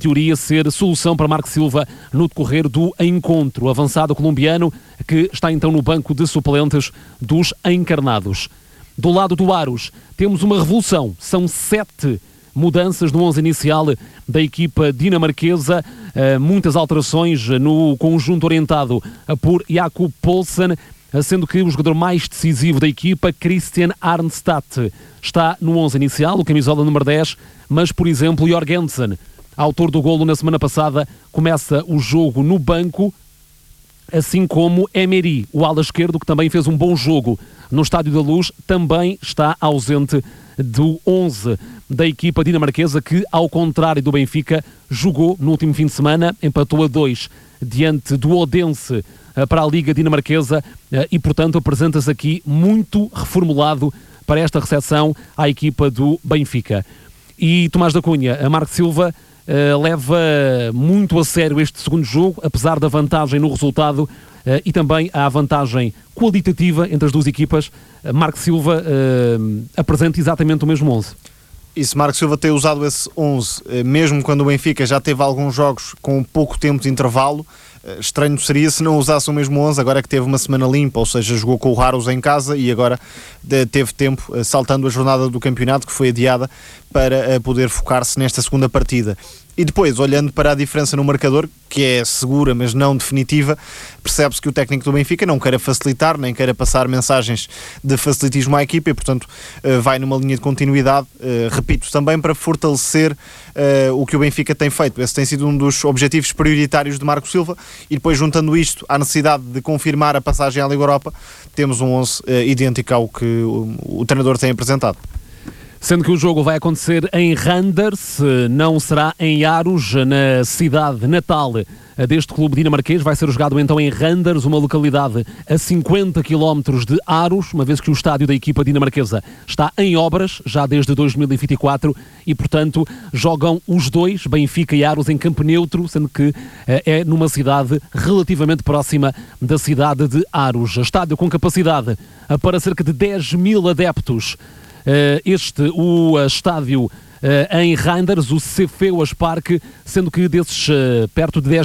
teoria, ser solução para Marco Silva no decorrer do encontro. Avançado colombiano que está então no banco de suplentes dos encarnados. Do lado do Aros, temos uma revolução. São 7 mudanças no 11 inicial da equipa dinamarquesa, muitas alterações no conjunto orientado por Jakob Poulsen, sendo que o jogador mais decisivo da equipa, Christian Arnstadt, está no 11 inicial, o camisola número 10, mas, por exemplo, Jorgensen, autor do golo na semana passada, começa o jogo no banco, assim como Emery, o ala esquerdo, que também fez um bom jogo no Estádio da Luz, também está ausente do 11 da equipa dinamarquesa, que, ao contrário do Benfica, jogou no último fim de semana, empatou a 2 diante do Odense para a Liga Dinamarquesa e, portanto, apresenta-se aqui muito reformulado para esta recepção à equipa do Benfica. E Tomás da Cunha, a Marco Silva, leva muito a sério este segundo jogo, apesar da vantagem no resultado e também a vantagem qualitativa entre as duas equipas. Marco Silva apresenta exatamente o mesmo 11. E se Marco Silva tem usado esse 11, mesmo quando o Benfica já teve alguns jogos com pouco tempo de intervalo, estranho seria se não usasse o mesmo 11, agora que teve uma semana limpa, ou seja, jogou com o Raros em casa e agora teve tempo, saltando a jornada do campeonato, que foi adiada, para poder focar-se nesta segunda partida. E depois, olhando para a diferença no marcador, que é segura, mas não definitiva, percebe-se que o técnico do Benfica não queira facilitar, nem queira passar mensagens de facilitismo à equipa e, portanto, vai numa linha de continuidade, repito, também para fortalecer o que o Benfica tem feito. Esse tem sido um dos objetivos prioritários de Marco Silva e depois, juntando isto à necessidade de confirmar a passagem à Liga Europa, temos um 11 idêntico ao que o treinador tem apresentado. Sendo que o jogo vai acontecer em Randers, não será em Aros, na cidade natal deste clube dinamarquês. Vai ser jogado então em Randers, uma localidade a 50 km de Aros, uma vez que o estádio da equipa dinamarquesa está em obras, já desde 2024, e portanto jogam os dois, Benfica e Aros, em campo neutro, sendo que é numa cidade relativamente próxima da cidade de Aros. Estádio com capacidade para cerca de 10 mil adeptos. O estádio em Randers, o Cefeuas Park, sendo que desses perto de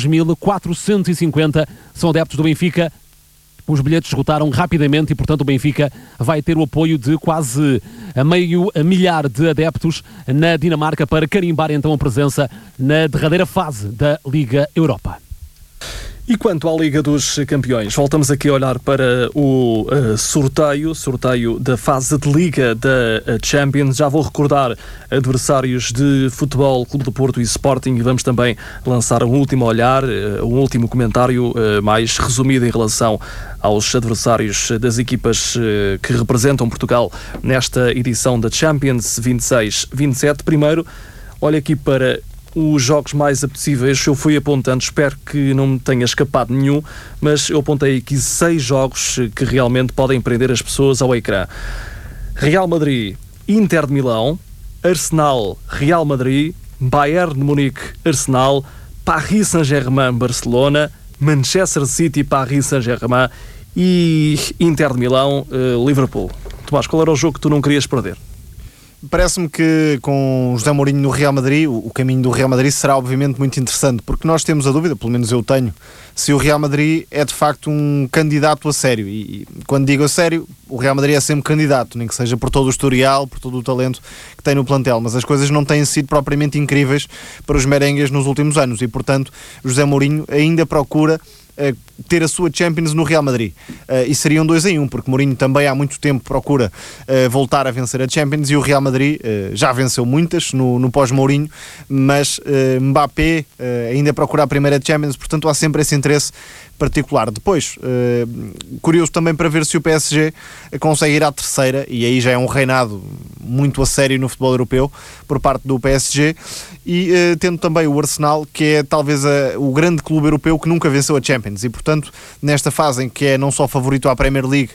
10.450 são adeptos do Benfica. Os bilhetes esgotaram rapidamente e, portanto, o Benfica vai ter o apoio de quase meio milhar de adeptos na Dinamarca para carimbar então a presença na derradeira fase da Liga Europa. E quanto à Liga dos Campeões, voltamos aqui a olhar para o sorteio da fase de Liga da Champions. Já vou recordar adversários de Futebol Clube do Porto e Sporting e vamos também lançar um último olhar, um último comentário mais resumido em relação aos adversários das equipas que representam Portugal nesta edição da Champions 26-27. Primeiro, olha aqui para os jogos mais apetecíveis. Eu fui apontando, espero que não me tenha escapado nenhum, mas eu apontei aqui 6 jogos que realmente podem prender as pessoas ao ecrã. Real Madrid, Inter de Milão, Arsenal, Real Madrid, Bayern de Munique, Arsenal, Paris Saint-Germain, Barcelona, Manchester City, Paris Saint-Germain e Inter de Milão, Liverpool. Tomás, qual era o jogo que tu não querias perder? Parece-me que com José Mourinho no Real Madrid, o caminho do Real Madrid será obviamente muito interessante, porque nós temos a dúvida, pelo menos eu tenho, se o Real Madrid é de facto um candidato a sério. E quando digo a sério, o Real Madrid é sempre candidato, nem que seja por todo o historial, por todo o talento que tem no plantel, mas as coisas não têm sido propriamente incríveis para os merengues nos últimos anos e, portanto, José Mourinho ainda procura ter a sua Champions no Real Madrid. E seria um 2-1, porque Mourinho também há muito tempo procura voltar a vencer a Champions e o Real Madrid já venceu muitas no pós-Mourinho, mas Mbappé ainda procura a primeira Champions, portanto há sempre esse interesse particular. Depois, curioso também para ver se o PSG consegue ir à terceira, e aí já é um reinado muito a sério no futebol europeu por parte do PSG, e tendo também o Arsenal, que é talvez o grande clube europeu que nunca venceu a Champions, e portanto nesta fase em que é não só favorito à Premier League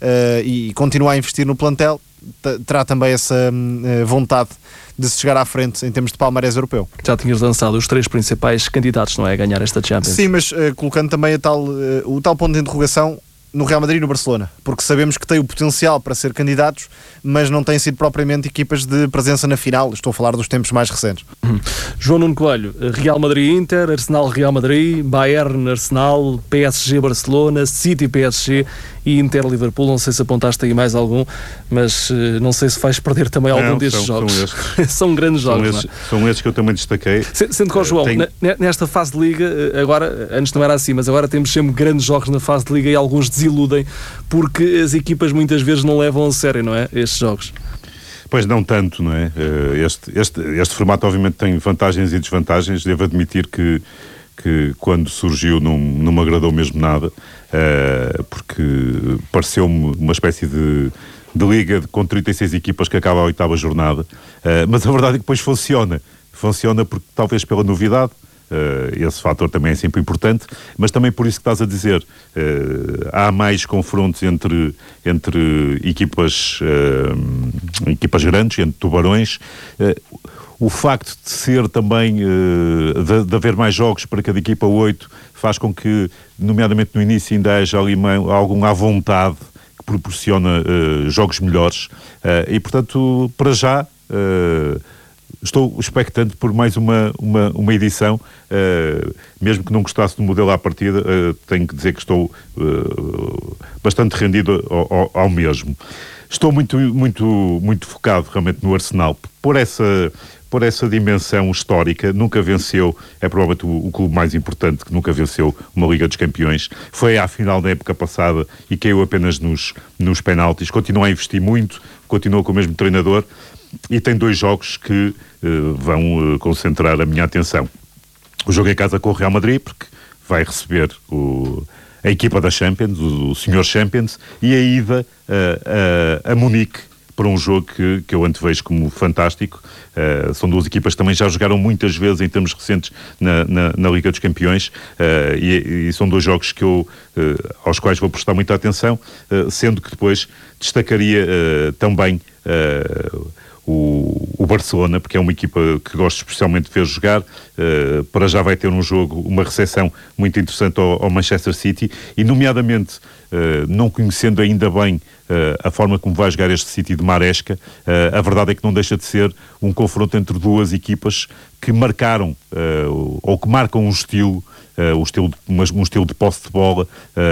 e continua a investir no plantel, terá também essa vontade de se chegar à frente em termos de palmarés europeu. Já tinhas lançado os 3 principais candidatos, não é, a ganhar esta Champions? Sim, mas colocando também o tal ponto de interrogação no Real Madrid e no Barcelona, porque sabemos que tem o potencial para ser candidatos, mas não têm sido propriamente equipas de presença na final. Estou a falar dos tempos mais recentes. João Nuno Coelho, Real Madrid-Inter, Arsenal-Real Madrid, Bayern-Arsenal, PSG-Barcelona, City-PSG e Inter-Liverpool. Não sei se apontaste aí mais algum, mas não sei se vais perder também algum destes jogos. São grandes jogos. São estes que eu também destaquei. Sendo que, João, nesta fase de Liga, agora, antes não era assim, mas agora temos sempre grandes jogos na fase de Liga e alguns desiludem porque as equipas muitas vezes não levam a sério, não é? Estes jogos. Pois não tanto, não é? Este formato obviamente tem vantagens e desvantagens. Devo admitir que quando surgiu não me agradou mesmo nada, porque pareceu-me uma espécie de liga com 36 equipas que acaba a 8ª jornada, mas a verdade é que depois funciona porque talvez pela novidade, esse fator também é sempre importante, mas também por isso que estás a dizer, há mais confrontos entre equipas grandes, entre tubarões. O facto de ser também, de haver mais jogos para cada equipa, 8, faz com que, nomeadamente no início, ainda haja ali algum à vontade que proporciona jogos melhores, e portanto, para já, estou expectante por mais uma edição, mesmo que não gostasse do modelo à partida, tenho que dizer que estou bastante rendido ao mesmo. Estou muito focado realmente no Arsenal, por essa dimensão histórica. Nunca venceu, é provavelmente o clube mais importante que nunca venceu uma Liga dos Campeões. Foi à final da época passada e caiu apenas nos penaltis. Continua a investir muito, continua com o mesmo treinador e tem 2 jogos que vão concentrar a minha atenção. O jogo em casa com o Real Madrid, porque vai receber a equipa da Champions, o Sr. Champions, e a ida a Munique, para um jogo que eu antevejo como fantástico. São 2 equipas que também já jogaram muitas vezes em termos recentes na Liga dos Campeões, e são 2 jogos aos quais vou prestar muita atenção, sendo que depois destacaria também o Barcelona, porque é uma equipa que gosto especialmente de ver jogar. Para já vai ter um jogo, uma recepção muito interessante ao Manchester City, e nomeadamente, não conhecendo ainda bem a forma como vai jogar este City de Maresca, a verdade é que não deixa de ser um confronto entre 2 equipas que marcaram, ou que marcam um estilo de posse de bola,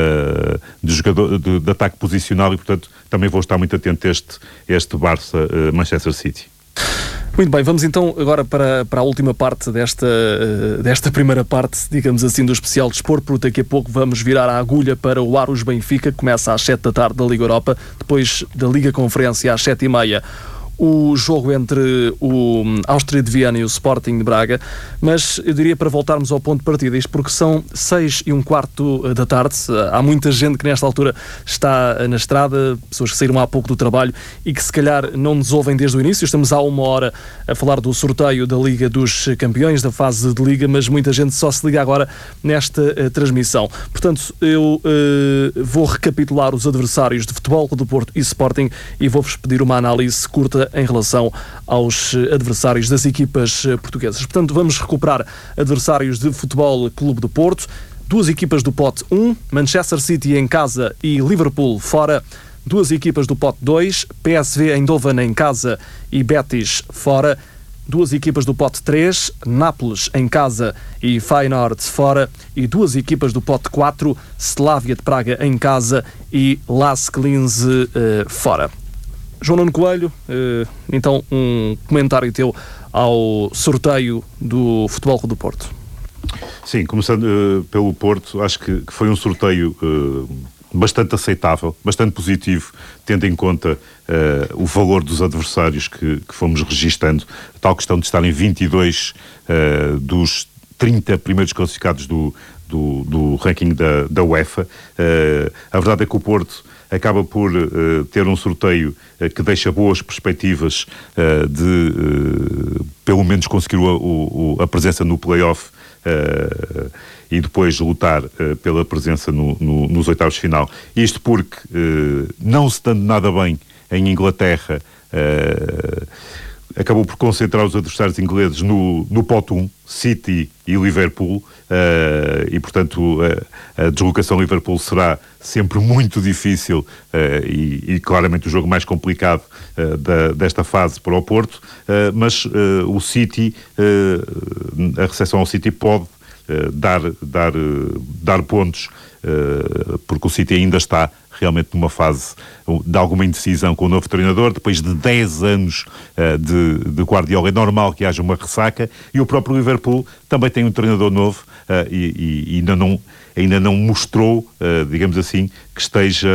de ataque posicional, e portanto também vou estar muito atento a este Barça-Manchester City. Muito bem, vamos então agora para a última parte desta primeira parte, digamos assim, do especial desporto, porque daqui a pouco vamos virar a agulha para o Aros Benfica, que começa às 7 da tarde da Liga Europa, depois da Liga Conferência às 7h30. O jogo entre o Áustria de Viena e o Sporting de Braga, mas eu diria para voltarmos ao ponto de partida, isto porque são 6h15 da tarde, há muita gente que nesta altura está na estrada, pessoas que saíram há pouco do trabalho e que se calhar não nos ouvem desde o início. Estamos há 1 hora a falar do sorteio da Liga dos Campeões, da fase de Liga, mas muita gente só se liga agora nesta transmissão. Portanto, eu vou recapitular os adversários de Futebol Clube do Porto e Sporting e vou-vos pedir uma análise curta em relação aos adversários das equipas portuguesas. Portanto, vamos recuperar adversários de Futebol Clube do Porto. 2 equipas do pote 1, Manchester City em casa e Liverpool fora. 2 equipas do pote 2, PSV Eindhoven em casa e Betis fora. 2 equipas do pote 3, Nápoles em casa e Feyenoord fora. E 2 equipas do pote 4, Slavia de Praga em casa e Lask Linz fora. João Nuno Coelho, então um comentário teu ao sorteio do Futebol Clube do Porto. Sim, começando pelo Porto, acho que foi um sorteio bastante aceitável, bastante positivo, tendo em conta o valor dos adversários que fomos registando, tal questão de estarem 22 dos 30 primeiros classificados do ranking da UEFA. A verdade é que o Porto acaba por ter um sorteio que deixa boas perspectivas de pelo menos conseguir a presença no play-off e depois lutar pela presença nos oitavos de final. Isto porque, não se dando nada bem em Inglaterra, acabou por concentrar os adversários ingleses no pote 1, City e Liverpool, e portanto a deslocação Liverpool será sempre muito difícil e claramente o jogo mais complicado desta fase para o Porto, mas o City, a recepção ao City pode dar pontos, porque o City ainda está realmente numa fase de alguma indecisão com o novo treinador, depois de 10 anos de Guardiola. É normal que haja uma ressaca, e o próprio Liverpool também tem um treinador novo e ainda não mostrou, digamos assim, que esteja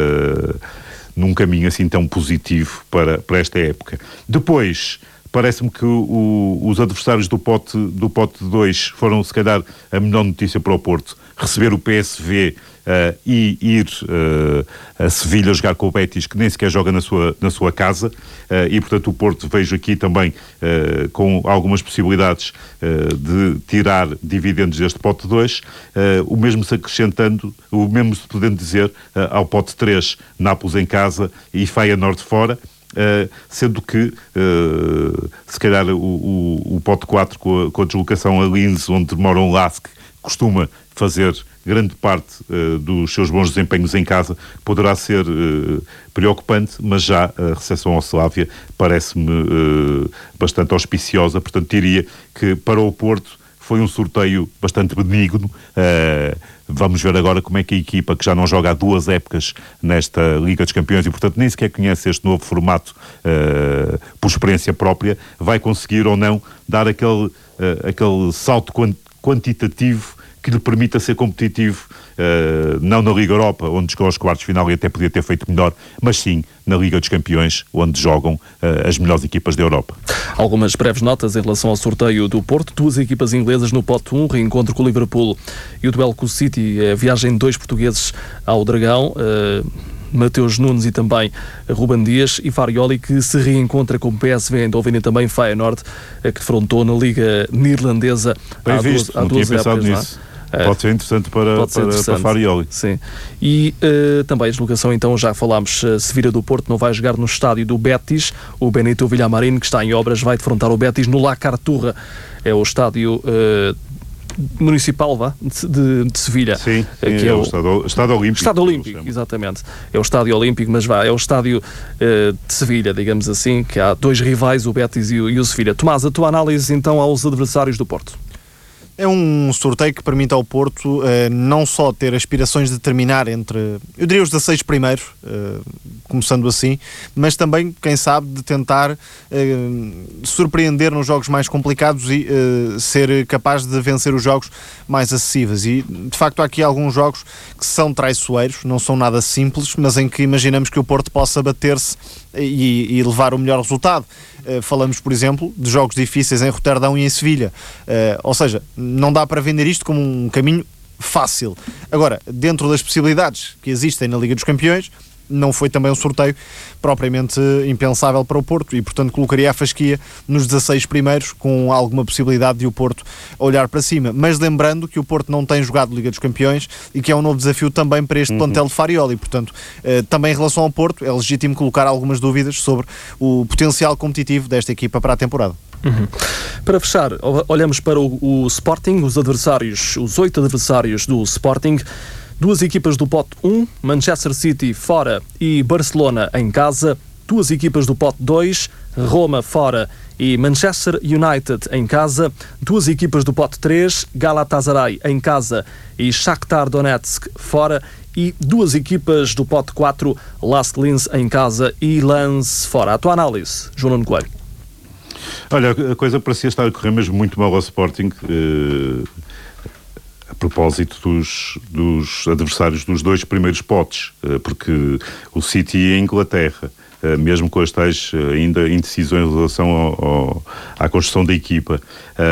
num caminho assim tão positivo para esta época. Depois, parece-me que os adversários do pote 2 foram, se calhar, a melhor notícia para o Porto. Receber o PSV e ir a Sevilha jogar com o Betis, que nem sequer joga na sua casa, e portanto o Porto vejo aqui também com algumas possibilidades de tirar dividendos deste pote 2, o mesmo se acrescentando, o mesmo se podendo dizer ao pote 3, Nápoles em casa e Feyenoord fora. Sendo que se calhar o pote 4 com a deslocação a Linz, onde mora um Lask, costuma fazer grande parte dos seus bons desempenhos em casa, poderá ser preocupante, mas já a recepção ao Slavia parece-me bastante auspiciosa. Portanto, diria que para o Porto foi um sorteio bastante benigno. Vamos ver agora como é que a equipa, que já não joga há 2 épocas nesta Liga dos Campeões e, portanto, nem sequer conhece este novo formato por experiência própria, vai conseguir ou não dar aquele salto quantitativo que lhe permita ser competitivo, não na Liga Europa, onde chegou aos quartos de final e até podia ter feito melhor, mas sim na Liga dos Campeões, onde jogam as melhores equipas da Europa. Algumas breves notas em relação ao sorteio do Porto. 2 equipas inglesas no pote 1, reencontro com o Liverpool e o duelo com o City, a viagem de 2 portugueses ao Dragão, Mateus Nunes e também Ruben Dias, e Farioli, que se reencontra com o PSV Eindhoven, e também Feyenoord, que defrontou na Liga Neerlandesa há 2 épocas. Nisso. Pode ser interessante para Farioli. Sim. E também a deslocação, então, já falámos, Sevilha do Porto não vai jogar no estádio do Betis. O Benito Villamarín, que está em obras, vai defrontar o Betis no La Carturra. É o estádio municipal de Sevilha. Sim, que é o Estádio Olímpico. Estádio Olímpico, exatamente. É o Estádio Olímpico, mas é o estádio de Sevilha, digamos assim, que há 2 rivais, o Betis e o Sevilha. Tomás, a tua análise, então, aos adversários do Porto? É um sorteio que permite ao Porto não só ter aspirações de terminar entre, eu diria, os 16 primeiros, começando assim, mas também, quem sabe, de tentar surpreender nos jogos mais complicados e ser capaz de vencer os jogos mais acessíveis. E, de facto, há aqui alguns jogos que são traiçoeiros, não são nada simples, mas em que imaginamos que o Porto possa bater-se e levar o melhor resultado. Falamos, por exemplo, de jogos difíceis em Roterdão e em Sevilha. Ou seja, não dá para vender isto como um caminho fácil. Agora, dentro das possibilidades que existem na Liga dos Campeões, não foi também um sorteio propriamente impensável para o Porto e, portanto, colocaria a fasquia nos 16 primeiros, com alguma possibilidade de o Porto olhar para cima. Mas lembrando que o Porto não tem jogado Liga dos Campeões e que é um novo desafio também para este plantel de Farioli. Portanto, também em relação ao Porto, é legítimo colocar algumas dúvidas sobre o potencial competitivo desta equipa para a temporada. Para fechar, olhamos para o Sporting, os 8 adversários do Sporting. 2 equipas do pote 1, Manchester City fora e Barcelona em casa. 2 equipas do pote 2, Roma fora e Manchester United em casa. 2 equipas do pote 3, Galatasaray em casa e Shakhtar Donetsk fora. E 2 equipas do pote 4, Lask Linz em casa e Lens fora. A tua análise, João Nuno Coelho? Olha, a coisa parecia estar a correr mesmo muito mal ao Sporting, a propósito dos adversários dos 2 primeiros potes, porque o City e a Inglaterra, mesmo com as tais ainda indecisões em relação à construção da equipa,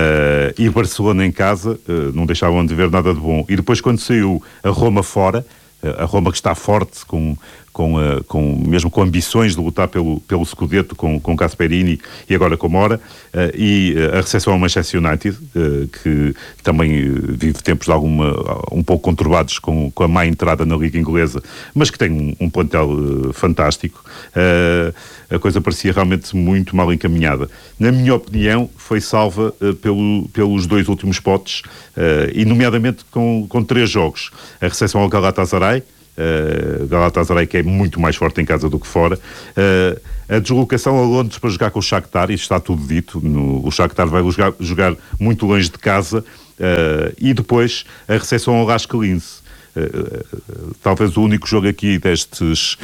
e Barcelona em casa, não deixavam de ver nada de bom. E depois, quando saiu a Roma fora, a Roma que está forte, mesmo com ambições de lutar pelo Scudetto, com Gasperini e agora com Mora, e a recepção ao Manchester United, que também vive tempos um pouco conturbados com a má entrada na Liga Inglesa, mas que tem um plantel fantástico. A coisa parecia realmente muito mal encaminhada. Na minha opinião, foi salva pelos 2 últimos potes, e nomeadamente com 3 jogos. A recepção ao Galatasaray, Galatasaray que é muito mais forte em casa do que fora, a deslocação a Londres para jogar com o Shakhtar, isto está tudo dito, o Shakhtar vai jogar muito longe de casa, e depois a recepção ao Lask Linz. Talvez o único jogo aqui destes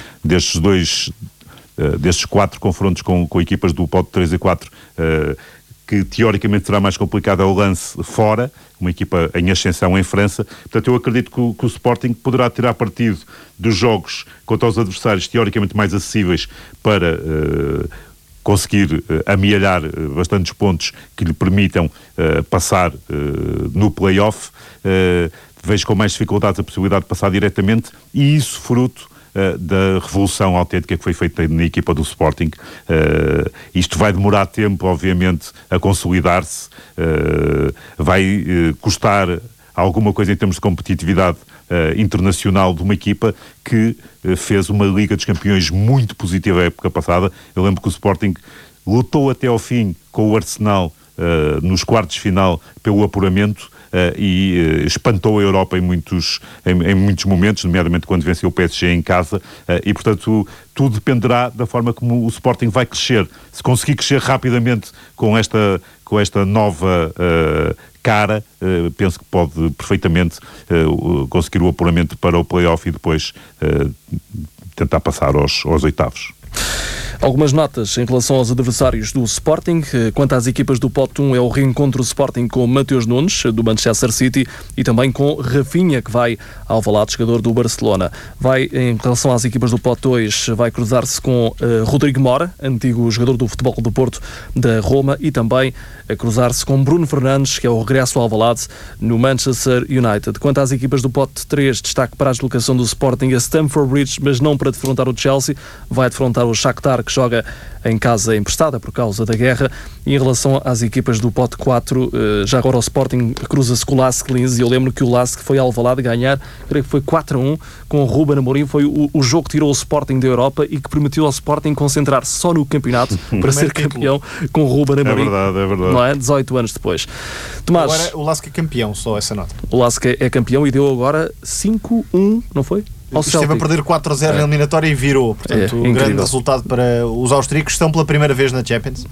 4 confrontos com equipas do pote 3 e 4, que teoricamente será mais complicado, é o Lens fora, uma equipa em ascensão em França. Portanto, eu acredito que o Sporting poderá tirar partido dos jogos contra os adversários teoricamente mais acessíveis para conseguir amealhar bastantes pontos que lhe permitam passar no play-off. Vejo com mais dificuldades a possibilidade de passar diretamente, e isso fruto da revolução autêntica que foi feita na equipa do Sporting. Isto vai demorar tempo, obviamente, a consolidar-se, vai custar alguma coisa em termos de competitividade internacional de uma equipa que fez uma Liga dos Campeões muito positiva a época passada. Eu lembro que o Sporting lutou até ao fim com o Arsenal nos quartos de final pelo apuramento, e espantou a Europa em muitos momentos, nomeadamente quando venceu o PSG em casa, e portanto tudo dependerá da forma como o Sporting vai crescer. Se conseguir crescer rapidamente com esta nova cara, penso que pode perfeitamente conseguir o apuramento para o play-off e depois tentar passar aos oitavos. Algumas notas em relação aos adversários do Sporting. Quanto às equipas do pote 1, é o reencontro do Sporting com Mateus Nunes, do Manchester City, e também com Rafinha, que vai ao Alvalade, jogador do Barcelona. Em relação às equipas do pote 2, vai cruzar-se com Rodrigo Mora, antigo jogador do Futebol do Porto da Roma, e também a cruzar-se com Bruno Fernandes, que é o regresso ao Alvalade no Manchester United. Quanto às equipas do pote 3, destaque para a deslocação do Sporting a Stamford Bridge, mas não para defrontar o Chelsea, vai defrontar o Shakhtar, que joga em casa emprestada por causa da guerra. E em relação às equipas do pote 4, já agora o Sporting cruza-se com o Lask Linz, e eu lembro que o Lask foi ao Alvalade ganhar, creio que foi 4-1, com o Ruben Amorim. Foi o jogo que tirou o Sporting da Europa e que permitiu ao Sporting concentrar-se só no campeonato para ser campeão com o Ruben Amorim. É verdade. Não é? 18 anos depois. Tomás, agora o Lask é campeão, só essa nota. O Lask é campeão e deu agora 5-1, não foi? Esteve a perder 4-0 na eliminatória e virou. Portanto, um grande resultado para os austríacos. Estão pela primeira vez na Champions.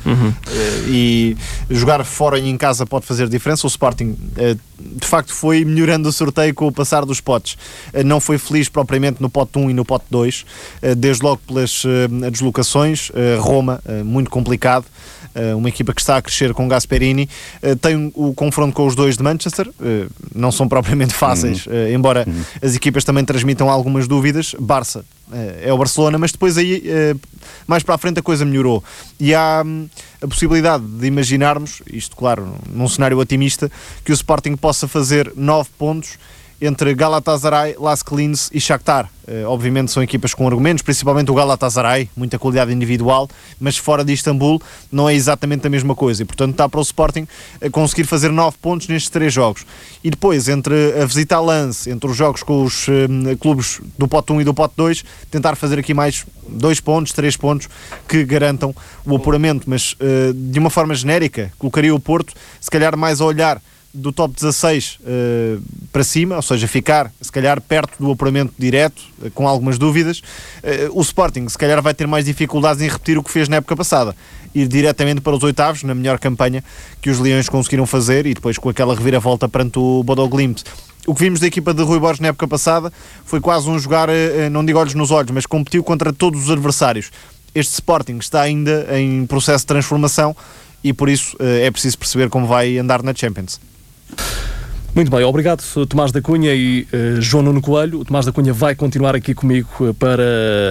E jogar fora e em casa pode fazer diferença. O Sporting, de facto, foi melhorando o sorteio com o passar dos potes. Não foi feliz propriamente no pote 1 e no pote 2. Desde logo pelas deslocações. Roma, muito complicado. Uma equipa que está a crescer com Gasperini. Tem o confronto com os 2 de Manchester. Não são propriamente fáceis, embora as equipas também transmitam algumas dúvidas. Barça é o Barcelona, mas depois aí mais para a frente a coisa melhorou, e há a possibilidade de imaginarmos, isto claro num cenário otimista, que o Sporting possa fazer 9 pontos entre Galatasaray, Lask Linz e Shakhtar. Obviamente são equipas com argumentos, principalmente o Galatasaray, muita qualidade individual, mas fora de Istambul não é exatamente a mesma coisa, e portanto está para o Sporting conseguir fazer 9 pontos nestes 3 jogos. E depois, entre a visitar Lens, entre os jogos com os clubes do pote 1 e do pote 2, tentar fazer aqui mais 2 pontos, 3 pontos que garantam o apuramento, mas de uma forma genérica, colocaria o Porto se calhar mais a olhar do top 16 para cima, ou seja, ficar se calhar perto do apuramento direto, com algumas dúvidas. O Sporting se calhar vai ter mais dificuldades em repetir o que fez na época passada, ir diretamente para os oitavos, na melhor campanha que os Leões conseguiram fazer, e depois com aquela reviravolta perante o Bodo Glimt. O que vimos da equipa de Rui Borges na época passada foi quase um jogar, não digo olhos nos olhos, mas competiu contra todos os adversários. Este Sporting está ainda em processo de transformação, e por isso é preciso perceber como vai andar na Champions. Muito bem, obrigado Tomás da Cunha e João Nuno Coelho. O Tomás da Cunha vai continuar aqui comigo para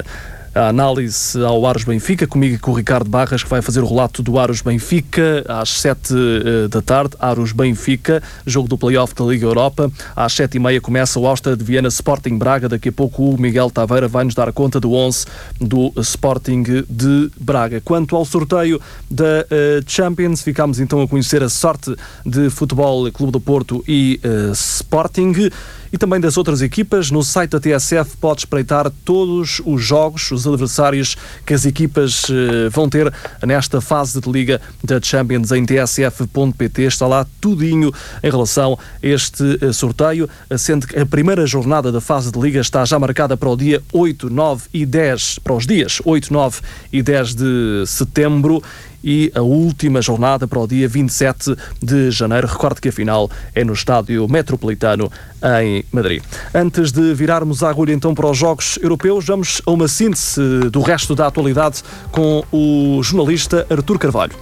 a análise ao Aros Benfica, comigo e com o Ricardo Barras, que vai fazer o relato do Aros Benfica às 7 da tarde. Aros Benfica, jogo do play-off da Liga Europa. Às 7h30 começa o Áustria de Viena Sporting Braga. Daqui a pouco o Miguel Taveira vai nos dar conta do 11 do Sporting de Braga. Quanto ao sorteio da Champions, ficámos então a conhecer a sorte de Futebol Clube do Porto e Sporting e também das outras equipas. No site da TSF pode espreitar todos os jogos, os adversários que as equipas vão ter nesta fase de Liga da Champions em tsf.pt. Está lá tudinho em relação a este sorteio, sendo que a primeira jornada da fase de Liga está já marcada para o dia 8, 9 e 10, para os dias 8, 9 e 10 de setembro, e a última jornada para o dia 27 de janeiro. Recordo que a final é no Estádio Metropolitano em Madrid. Antes de virarmos a agulha então para os Jogos Europeus, vamos a uma síntese do resto da atualidade com o jornalista Artur Carvalho.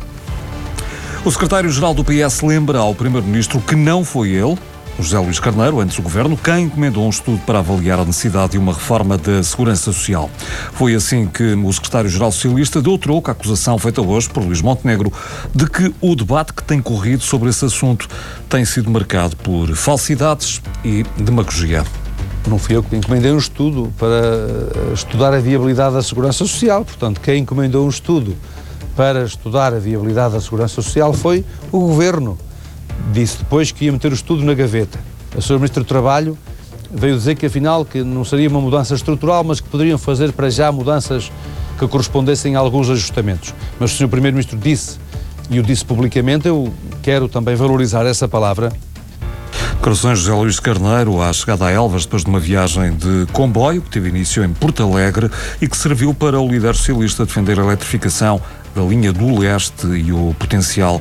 O secretário-geral do PS lembra ao primeiro-ministro que não foi ele, José Luís Carneiro, antes do governo, quem encomendou um estudo para avaliar a necessidade de uma reforma da Segurança Social. Foi assim que o secretário-geral socialista deu troco à acusação feita hoje por Luís Montenegro de que o debate que tem corrido sobre esse assunto tem sido marcado por falsidades e demagogia. Não fui eu que encomendei um estudo para estudar a viabilidade da Segurança Social. Portanto, quem encomendou um estudo para estudar a viabilidade da Segurança Social foi o Governo. Disse depois que ia meter o estudo na gaveta. A Sra. Ministra do Trabalho veio dizer que afinal que não seria uma mudança estrutural, mas que poderiam fazer para já mudanças que correspondessem a alguns ajustamentos. Mas o Sr. Primeiro-Ministro disse, e o disse publicamente, eu quero também valorizar essa palavra. Declarações de José Luís Carneiro à chegada a Elvas depois de uma viagem de comboio que teve início em Porto Alegre e que serviu para o líder socialista defender a eletrificação da linha do leste e o potencial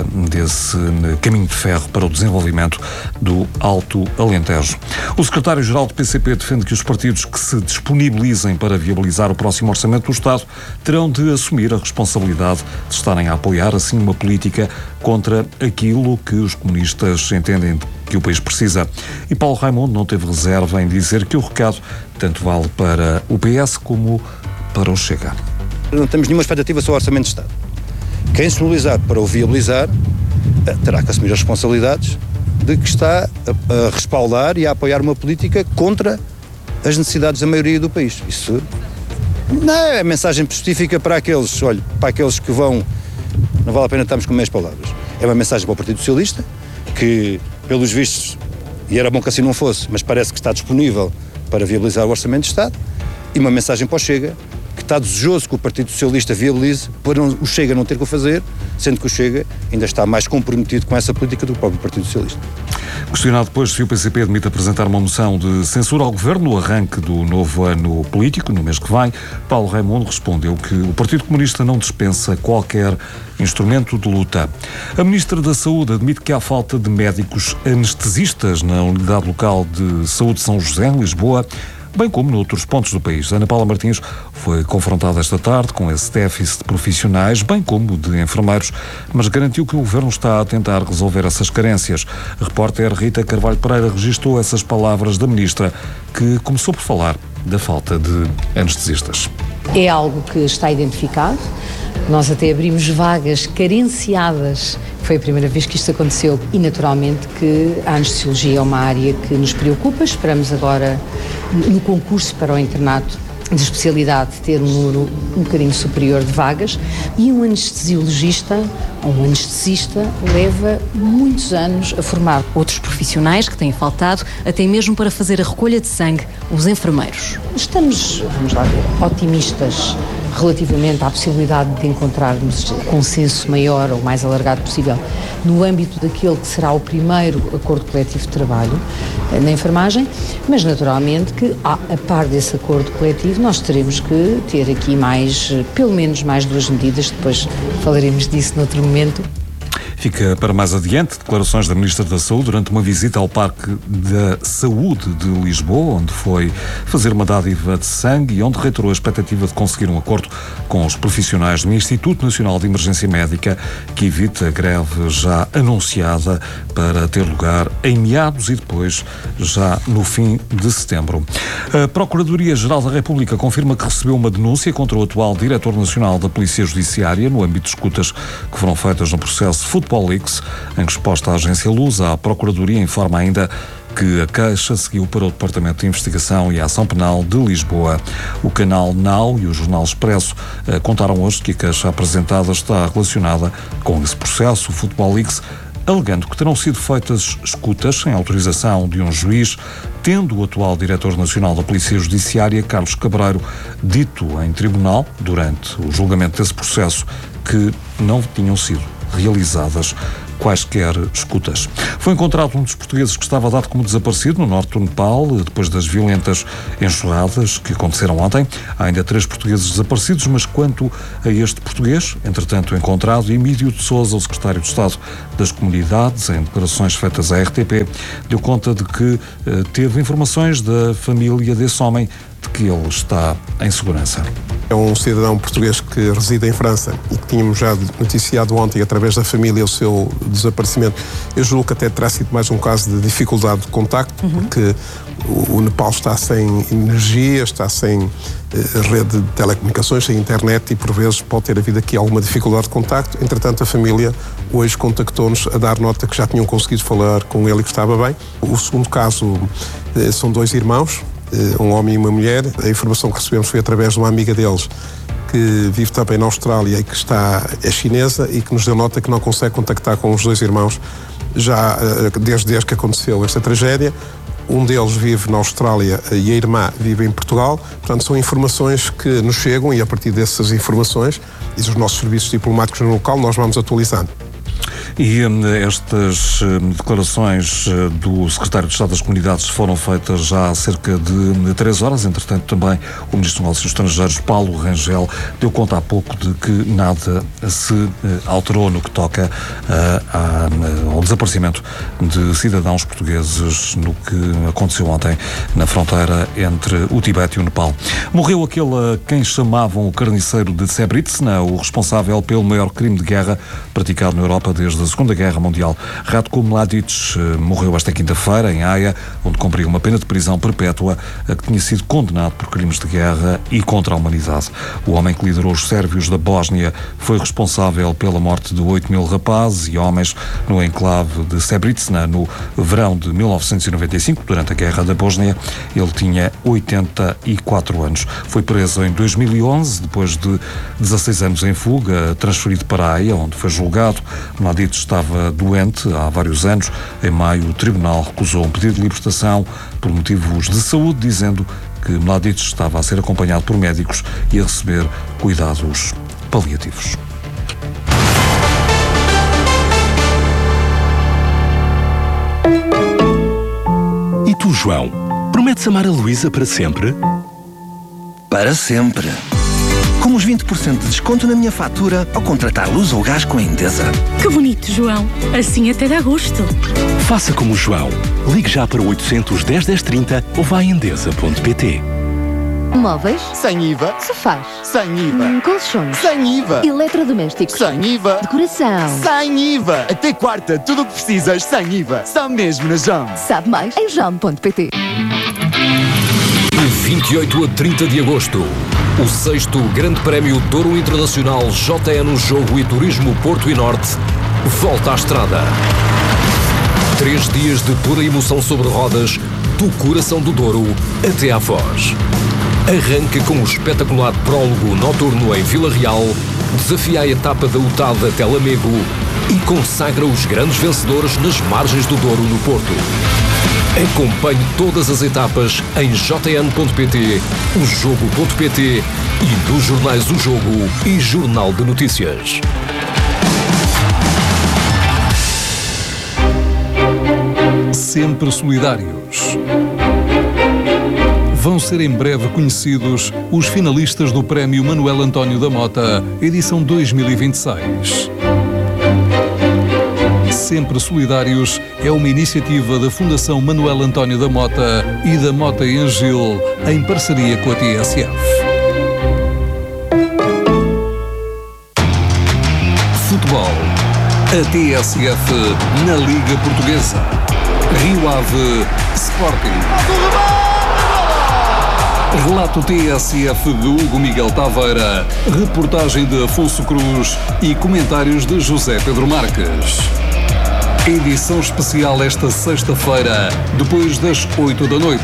desse caminho de ferro para o desenvolvimento do Alto Alentejo. O secretário-geral do PCP defende que os partidos que se disponibilizem para viabilizar o próximo orçamento do Estado terão de assumir a responsabilidade de estarem a apoiar assim uma política contra aquilo que os comunistas entendem que o país precisa. E Paulo Raimundo não teve reserva em dizer que o recado tanto vale para o PS como para o Chega. Não temos nenhuma expectativa sobre o Orçamento de Estado. Quem se mobilizar para o viabilizar terá que assumir as responsabilidades de que está a respaldar e a apoiar uma política contra as necessidades da maioria do país. Isso não é mensagem específica para aqueles, olha, para aqueles que vão, não vale a pena estarmos com meias palavras. É uma mensagem para o Partido Socialista, que, pelos vistos, e era bom que assim não fosse, mas parece que está disponível para viabilizar o Orçamento de Estado, e uma mensagem para o Chega, que está desejoso que o Partido Socialista viabilize, para o Chega não ter que o fazer, sendo que o Chega ainda está mais comprometido com essa política do próprio Partido Socialista. Questionado depois se o PCP admite apresentar uma moção de censura ao Governo no arranque do novo ano político, no mês que vem, Paulo Raimundo respondeu que o Partido Comunista não dispensa qualquer instrumento de luta. A Ministra da Saúde admite que há falta de médicos anestesistas na Unidade Local de Saúde de São José, em Lisboa, bem como noutros pontos do país. Ana Paula Martins foi confrontada esta tarde com esse déficit de profissionais, bem como de enfermeiros, mas garantiu que o Governo está a tentar resolver essas carências. A repórter Rita Carvalho Pereira registou essas palavras da Ministra, que começou por falar da falta de anestesistas. É algo que está identificado. Nós até abrimos vagas carenciadas. Foi a primeira vez que isto aconteceu e, naturalmente, que a anestesiologia é uma área que nos preocupa. Esperamos agora, no concurso para o internato de especialidade, ter um número um bocadinho superior de vagas. E um anestesiologista ou um anestesista leva muitos anos a formar. Outros profissionais que têm faltado, até mesmo para fazer a recolha de sangue, os enfermeiros. Estamos, vamos lá ver, otimistas relativamente à possibilidade de encontrarmos consenso maior ou mais alargado possível no âmbito daquele que será o primeiro acordo coletivo de trabalho na enfermagem, mas naturalmente que a par desse acordo coletivo nós teremos que ter aqui mais, pelo menos mais duas medidas, depois falaremos disso noutro momento. Fica para mais adiante declarações da Ministra da Saúde durante uma visita ao Parque da Saúde de Lisboa, onde foi fazer uma dádiva de sangue e onde reiterou a expectativa de conseguir um acordo com os profissionais do Instituto Nacional de Emergência Médica, que evita a greve já anunciada para ter lugar em meados e depois já no fim de setembro. A Procuradoria-Geral da República confirma que recebeu uma denúncia contra o atual Diretor Nacional da Polícia Judiciária no âmbito de escutas que foram feitas no processo Football Leaks. Em resposta à agência Lusa, a Procuradoria informa ainda que a queixa seguiu para o Departamento de Investigação e Ação Penal de Lisboa. O canal NAU e o Jornal Expresso contaram hoje que a queixa apresentada está relacionada com esse processo, o Football Leaks, alegando que terão sido feitas escutas sem autorização de um juiz, tendo o atual Diretor Nacional da Polícia Judiciária, Carlos Cabreiro, dito em tribunal, durante o julgamento desse processo, que não tinham sido realizadas quaisquer escutas. Foi encontrado um dos portugueses que estava dado como desaparecido no norte do Nepal, depois das violentas enxurradas que aconteceram ontem. Há ainda 3 portugueses desaparecidos, mas quanto a este português, entretanto encontrado, Emílio de Sousa, o secretário de Estado das Comunidades, em declarações feitas à RTP, deu conta de que teve informações da família desse homem de que ele está em segurança. É um cidadão português que reside em França e que tínhamos já noticiado ontem, através da família, o seu desaparecimento. Eu julgo que até terá sido mais um caso de dificuldade de contacto, porque o Nepal está sem energia, está sem rede de telecomunicações, sem internet, e por vezes pode ter havido aqui alguma dificuldade de contacto. Entretanto, a família hoje contactou-nos a dar nota que já tinham conseguido falar com ele e que estava bem. O segundo caso são 2 irmãos, um homem e uma mulher. A informação que recebemos foi através de uma amiga deles que vive também na Austrália e que é chinesa, e que nos deu nota que não consegue contactar com os 2 irmãos já desde que aconteceu esta tragédia. Um deles vive na Austrália e a irmã vive em Portugal. Portanto, são informações que nos chegam, e a partir dessas informações e dos nossos serviços diplomáticos no local, nós vamos atualizando. E estas declarações do Secretário de Estado das Comunidades foram feitas já há cerca de 3 horas. Entretanto, também o Ministro dos Negócios Estrangeiros, Paulo Rangel, deu conta há pouco de que nada se alterou no que toca ao desaparecimento de cidadãos portugueses no que aconteceu ontem na fronteira entre o Tibete e o Nepal. Morreu aquele a quem chamavam o carniceiro de Srebrenica, o responsável pelo maior crime de guerra praticado na Europa desde a Segunda Guerra Mundial. Ratko Mladic morreu esta quinta-feira em Haia, onde cumpriu uma pena de prisão perpétua a que tinha sido condenado por crimes de guerra e contra a humanidade. O homem que liderou os sérvios da Bósnia foi responsável pela morte de 8.000 rapazes e homens no enclave de Srebrenica no verão de 1995, durante a Guerra da Bósnia. Ele tinha 84 anos. Foi preso em 2011, depois de 16 anos em fuga, transferido para a Haia, onde foi julgado. Mladic estava doente há vários anos. Em maio, o tribunal recusou um pedido de libertação por motivos de saúde, dizendo que Mladic estava a ser acompanhado por médicos e a receber cuidados paliativos. E tu, João, prometes amar a Luísa para sempre? Para sempre. Com os 20% de desconto na minha fatura ao contratar luz ou gás com a Endesa. Que bonito, João. Assim até dá gosto. Faça como o João. Ligue já para o 810 1030 ou vá a endesa.pt. Móveis? Sem IVA. Sofás? Sem IVA. Colchões? Sem IVA. Eletrodomésticos? Sem IVA. Decoração? Sem IVA. Até quarta, tudo o que precisas sem IVA. Só mesmo na JOM. Sabe mais em JOM.pt. De 28 a 30 de agosto, o 6º Grande Prémio Douro Internacional JN Jogo e Turismo Porto e Norte volta à estrada. 3 dias de pura emoção sobre rodas, do coração do Douro até à Foz. Arranca com o espetacular prólogo noturno em Vila Real, desafia a etapa da UTAD até Lamego e consagra os grandes vencedores nas margens do Douro no Porto. Acompanhe todas as etapas em jn.pt, ojogo.pt e nos jornais O Jogo e Jornal de Notícias. Sempre solidários. Vão ser em breve conhecidos os finalistas do Prémio Manuel António da Mota, edição 2026. sempre solidários é uma iniciativa da Fundação Manuel António da Mota e da Mota em Gil, em parceria com a TSF. Futebol. A TSF na Liga Portuguesa. Rio Ave Sporting. Relato TSF de Hugo Miguel Taveira, reportagem de Afonso Cruz e comentários de José Pedro Marques. Edição especial esta sexta-feira, depois das 8 da noite.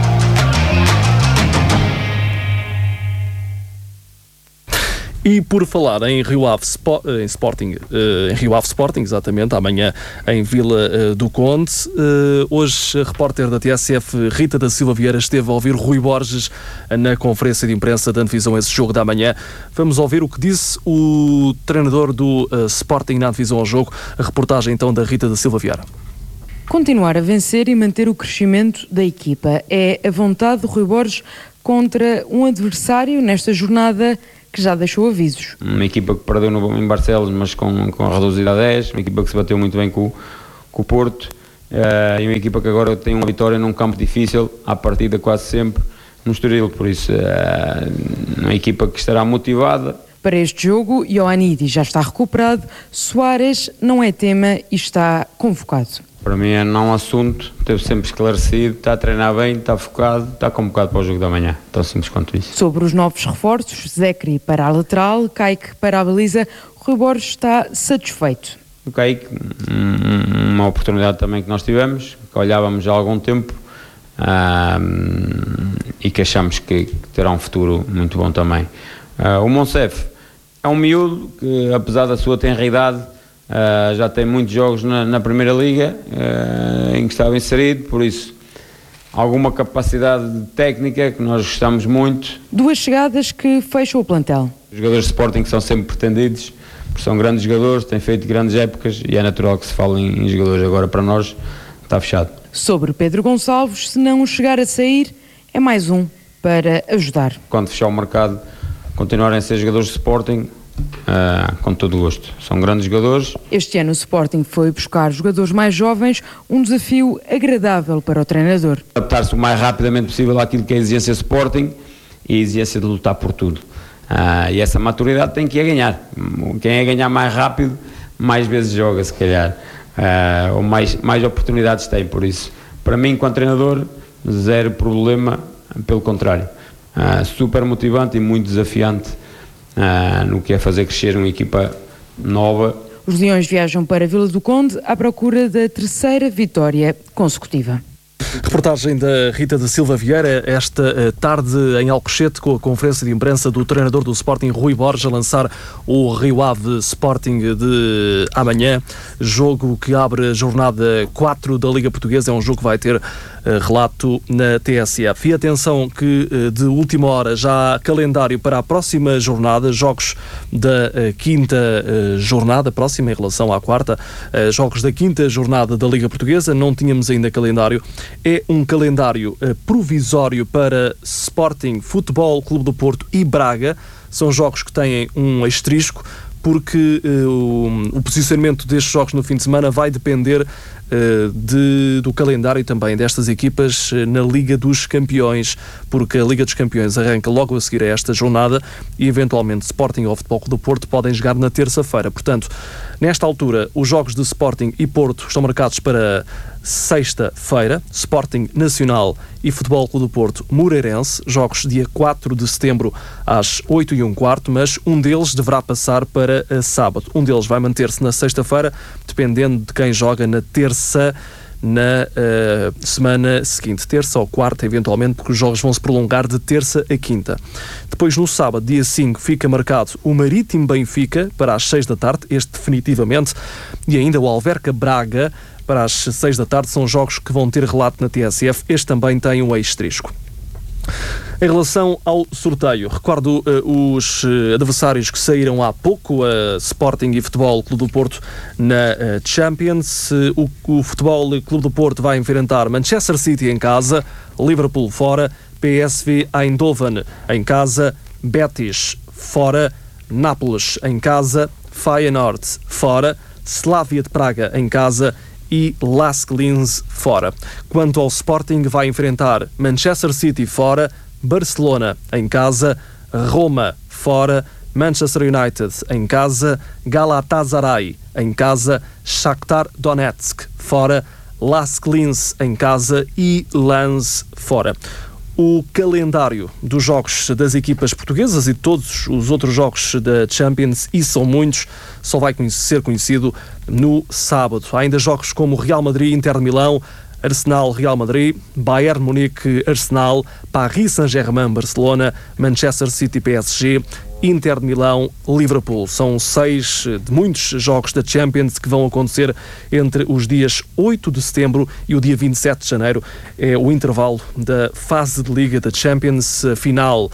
E por falar em Rio Ave Sporting, exatamente, amanhã em Vila do Conde, hoje a repórter da TSF Rita da Silva Vieira esteve a ouvir Rui Borges na conferência de imprensa dando visão a esse jogo da manhã. Vamos ouvir o que disse o treinador do Sporting na divisão ao jogo, a reportagem então da Rita da Silva Vieira. Continuar a vencer e manter o crescimento da equipa é a vontade de Rui Borges contra um adversário nesta jornada que já deixou avisos. Uma equipa que perdeu em Barcelos, mas com reduzida a 10, uma equipa que se bateu muito bem com o Porto, e uma equipa que agora tem uma vitória num campo difícil, à partida quase sempre, no Estoril, por isso uma equipa que estará motivada. Para este jogo, Ioannidi já está recuperado, Soares não é tema e está convocado. Para mim é não assunto, esteve sempre esclarecido, está a treinar bem, está focado, está convocado para o jogo da manhã, tão simples quanto isso. Sobre os novos reforços, Zecri para a lateral, Kaique para a baliza, Rui Borges está satisfeito. O Kaique, uma oportunidade também que nós tivemos, que olhávamos já há algum tempo, e que achamos que terá um futuro muito bom também. O Monsef é um miúdo que, apesar da sua tenra idade, já tem muitos jogos na Primeira Liga em que estava inserido, por isso alguma capacidade técnica que nós gostamos muito. Duas chegadas que fecham o plantel. Os jogadores de Sporting são sempre pretendidos, porque são grandes jogadores, têm feito grandes épocas e é natural que se fale em jogadores. Agora para nós está fechado. Sobre Pedro Gonçalves, se não chegar a sair, é mais um para ajudar. Quando fechar o mercado, continuarem a ser jogadores de Sporting, com todo o gosto. São grandes jogadores. Este ano o Sporting foi buscar jogadores mais jovens, um desafio agradável para o treinador. Adaptar-se o mais rapidamente possível àquilo que é a exigência de Sporting e a exigência de lutar por tudo. E essa maturidade tem que ir a ganhar. Quem é ganhar mais rápido, mais vezes joga, se calhar. Ou mais oportunidades tem, por isso. Para mim, enquanto treinador, zero problema, pelo contrário. Super motivante e muito desafiante no que é fazer crescer uma equipa nova. Os Leões viajam para Vila do Conde à procura da terceira vitória consecutiva. Reportagem da Rita da Silva Vieira esta tarde em Alcochete, com a conferência de imprensa do treinador do Sporting, Rui Borges, a lançar o Rio Ave Sporting de amanhã, jogo que abre a jornada 4 da Liga Portuguesa. É um jogo que vai ter relato na TSF. E atenção que de última hora já há calendário para a próxima jornada, jogos da quinta jornada, próxima em relação à quarta, jogos da quinta jornada da Liga Portuguesa. Não tínhamos ainda calendário. É um calendário provisório para Sporting, Futebol Clube do Porto e Braga. São jogos que têm um asterisco, porque o posicionamento destes jogos no fim de semana vai depender do calendário também destas equipas na Liga dos Campeões, porque a Liga dos Campeões arranca logo a seguir a esta jornada e eventualmente Sporting ou Futebol Clube do Porto podem jogar na terça-feira. Portanto, nesta altura, os jogos de Sporting e Porto estão marcados para sexta-feira, Sporting Nacional e Futebol Clube do Porto Moreirense, jogos dia 4 de setembro às 8h15, mas um deles deverá passar para sábado. Um deles vai manter-se na sexta-feira, dependendo de quem joga na terça, na semana seguinte, terça ou quarta, eventualmente, porque os jogos vão se prolongar de terça a quinta. Depois, no sábado, dia 5, fica marcado o Marítimo Benfica para as 6 da tarde, este definitivamente, e ainda o Alverca Braga para as 6 da tarde. São jogos que vão ter relato na TSF. Este também tem um asterisco. Em relação ao sorteio, recordo os adversários que saíram há pouco, a Sporting e Futebol Clube do Porto na Champions. O Futebol Clube do Porto vai enfrentar Manchester City em casa, Liverpool fora, PSV Eindhoven em casa, Betis fora, Nápoles em casa, Feyenoord fora, Slavia de Praga em casa e Lask Linz fora. Quanto ao Sporting, vai enfrentar Manchester City fora, Barcelona em casa, Roma fora, Manchester United em casa, Galatasaray em casa, Shakhtar Donetsk fora, Lask Linz em casa e Lens fora. O calendário dos jogos das equipas portuguesas e todos os outros jogos da Champions, e são muitos, só vai ser conhecido no sábado. Há ainda jogos como Real Madrid, Inter de Milão, Arsenal, Real Madrid, Bayern Munique, Arsenal, Paris Saint-Germain, Barcelona, Manchester City, PSG, Inter de Milão, Liverpool. São 6 de muitos jogos da Champions que vão acontecer entre os dias 8 de setembro e o dia 27 de janeiro. É o intervalo da fase de Liga da Champions. A final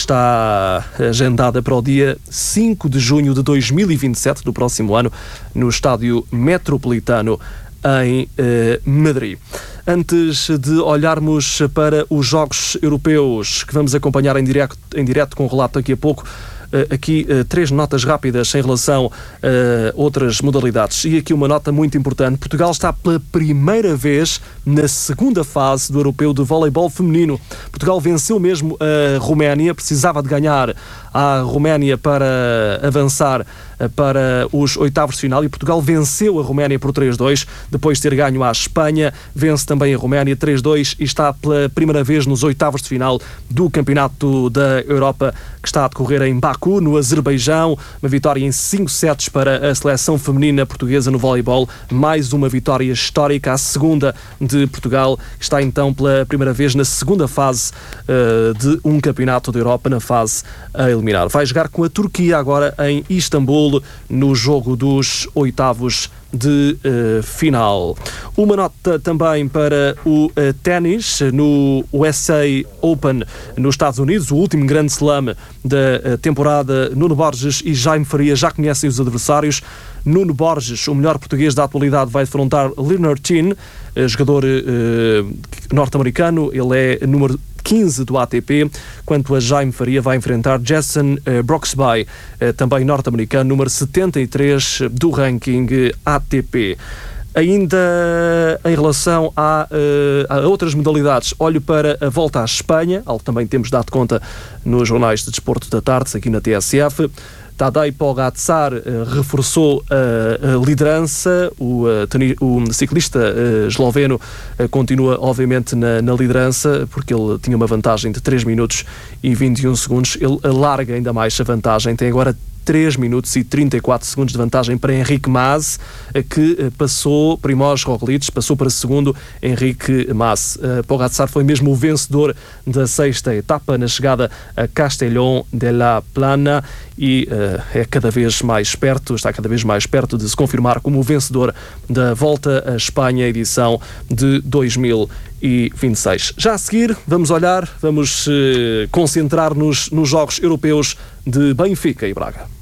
está agendada para o dia 5 de junho de 2027, do próximo ano, no Estádio Metropolitano em Madrid. Antes de olharmos para os jogos europeus que vamos acompanhar em direto com o relato daqui a pouco, aqui 3 notas rápidas em relação a outras modalidades. E aqui uma nota muito importante. Portugal está pela primeira vez na segunda fase do Europeu de Voleibol Feminino. Portugal venceu mesmo a Roménia, precisava de ganhar a Roménia para avançar para os oitavos de final, e Portugal venceu a Roménia por 3-2, depois de ter ganho à Espanha, vence também a Roménia 3-2 e está pela primeira vez nos oitavos de final do Campeonato da Europa, que está a decorrer em Baku, no Azerbaijão. Uma vitória em 5 sets para a seleção feminina portuguesa no voleibol, mais uma vitória histórica, a segunda de Portugal, que está então pela primeira vez na segunda fase de um Campeonato da Europa, na fase a eliminar. Vai jogar com a Turquia agora em Istambul, no jogo dos oitavos de final. Uma nota também para o ténis no USA Open nos Estados Unidos, o último grande slam da temporada. Nuno Borges e Jaime Faria já conhecem os adversários. Nuno Borges, o melhor português da atualidade, vai defrontar Leonard Chin, jogador norte-americano. Ele é número 15 do ATP, quanto a Jaime Faria vai enfrentar Jason Brooksby, também norte-americano, número 73 do ranking ATP. Ainda em relação a outras modalidades, olho para a volta à Espanha, algo que também temos dado conta nos jornais de desporto da tarde, aqui na TSF. Tadej Pogačar reforçou a liderança. O ciclista esloveno continua, obviamente, na liderança, porque ele tinha uma vantagem de 3 minutos e 21 segundos. Ele alarga ainda mais a vantagem. Tem agora 3 minutos e 34 segundos de vantagem para Enrique Mas, que passou Primož Roglič, passou para segundo Enrique Mas. Pogačar foi mesmo o vencedor da 6ª etapa na chegada a Castellón de la Plana e está cada vez mais perto de se confirmar como o vencedor da Volta à Espanha, edição de 2026. Já a seguir, vamos concentrar-nos nos jogos europeus de Benfica e Braga.